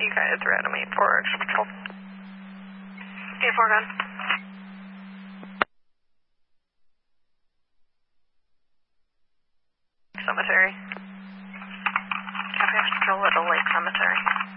you guys are at 8-4, control. 8-4, gun. Cemetery. Okay, control at the Lake Cemetery.